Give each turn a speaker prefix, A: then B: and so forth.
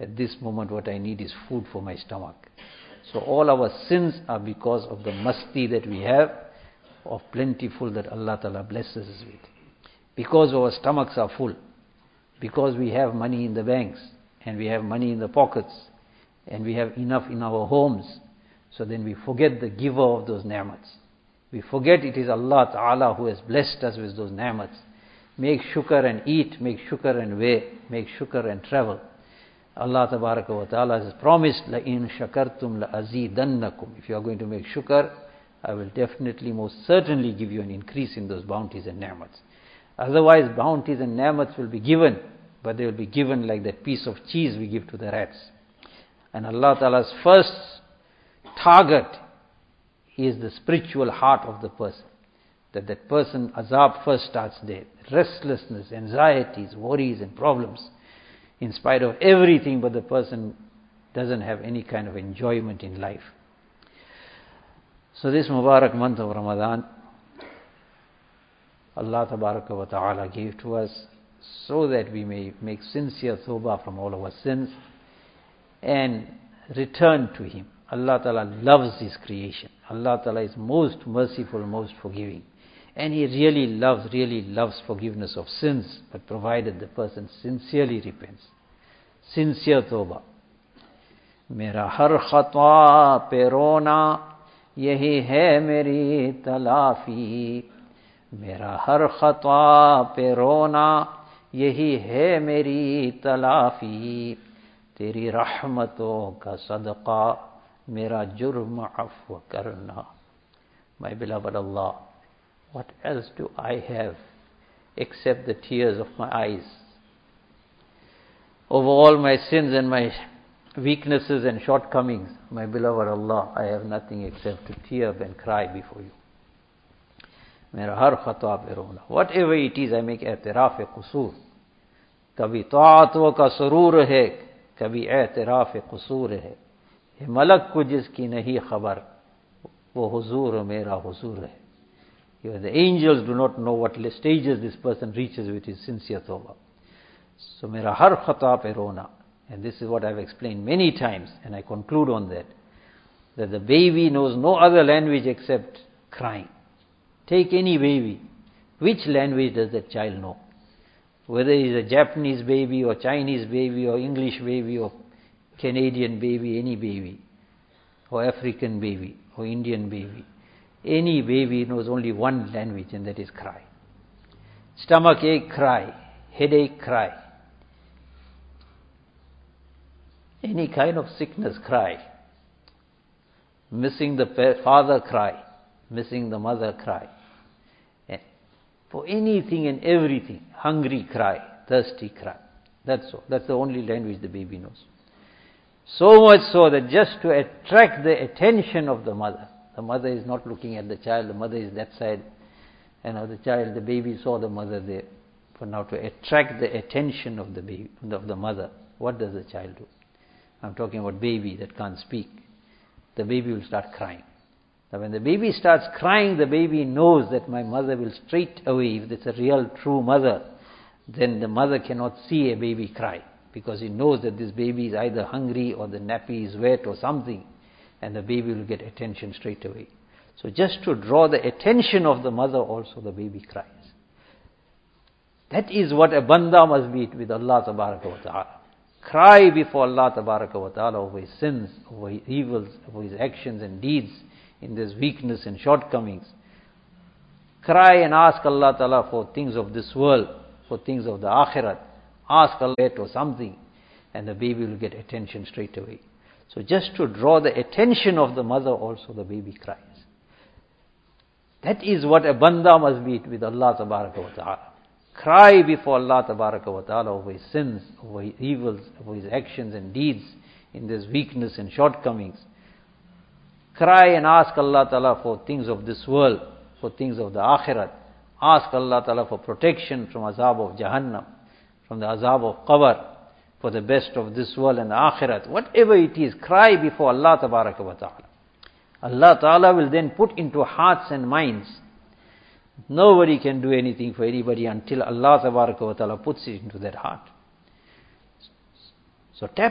A: At this moment what I need is food for my stomach. So all our sins are because of the masti that we have, of plentiful that Allah Ta'ala blesses us with. Because our stomachs are full, because we have money in the banks, and we have money in the pockets, and we have enough in our homes, so then we forget the giver of those ni'mats. We forget it is Allah Ta'ala who has blessed us with those ni'mats. Make shukr and eat, make shukr and wear, make shukr and travel. Allah Tabaraka wa Ta'ala has promised, لَإِن شَكَرْتُمْ لَأَزِيدَنَّكُمْ. If you are going to make shukr, I will definitely, most certainly give you an increase in those bounties and ni'mats. Otherwise, bounties and ni'mats will be given, but they will be given like that piece of cheese we give to the rats. And Allah Ta'ala's first target is the spiritual heart of the person. That person, azab first starts there. Restlessness, anxieties, worries and problems. In spite of everything, but the person doesn't have any kind of enjoyment in life. So this Mubarak month of Ramadan, Allah Tabaraka wa Ta'ala gave to us so that we may make sincere tawbah from all our sins and return to Him. Allah Ta'ala loves His creation. Allah Ta'ala is most merciful, most forgiving. And He really loves forgiveness of sins, but provided the person sincerely repents. Sincere tawbah. Mera har khatwa pe rona, yahi hai meri talafi. Mera har khatwa pe rona, yahi hai meri talafi. Teri rahmaton ka sadqa, mera jurm afwa karna. My beloved Allah, what else do I have except the tears of my eyes? Over all my sins and my weaknesses and shortcomings, my beloved Allah, I have nothing except to tear up and cry before you. Mera har khatwa pe rona. Whatever it is, I make i'tiraf qusur. Kabhi ta'at ka surur hai, kabhi i'tiraf qusur hai. Ye malak ko jiski nahi khabar, wo huzur mera huzur hai. The angels do not know what stages this person reaches with his sincere tawbah. So, mera har khata pe rona. And this is what I have explained many times, and I conclude on that the baby knows no other language except crying. Take any baby. Which language does that child know? Whether he is a Japanese baby or Chinese baby or English baby or Canadian baby, any baby, or African baby or Indian baby. Any baby knows only one language, and that is cry. Stomach ache, cry. Headache, cry. Any kind of sickness, cry. Missing the father, cry. Missing the mother, cry. For anything and everything, hungry, cry. Thirsty, cry. That's all. That's the only language the baby knows. So much so that just to attract the attention of the mother is not looking at the child, the mother is that side, and now the baby saw the mother there. For now to attract the attention of the baby, of the mother, what does the child do? I'm talking about baby that can't speak. The baby will start crying. Now when the baby starts crying, the baby knows that my mother will straight away, if it's a real true mother, then the mother cannot see a baby cry, because he knows that this baby is either hungry or the nappy is wet or something, and the baby will get attention straight away. So just to draw the attention of the mother also, the baby cries. That is what a banda must be with Allah Tabaraka wa Ta'ala. Cry before Allah Tabaraka wa Ta'ala over his sins, over his evils, over his actions and deeds, in this weakness and shortcomings. Cry and ask Allah Ta'ala for things of this world, for things of the akhirat. Ask Allah or something, and the baby will get attention straight away. So just to draw the attention of the mother also, the baby cries. That is what a banda must be with Allah Tabaraka wa Ta'ala. Cry before Allah Tabaraka wa Ta'ala over his sins, over his evils, over his actions and deeds, in this weakness and shortcomings. Cry and ask Allah Ta'ala for things of this world, for things of the akhirat. Ask Allah Ta'ala for protection from azab of Jahannam, from the azab of qabr, for the best of this world and the akhirat. Whatever it is, cry before Allah Tabaraka wa Ta'ala. Allah Ta'ala will then put into hearts and minds. Nobody can do anything for anybody until Allah Tabaraka wa Ta'ala puts it into their heart. So tap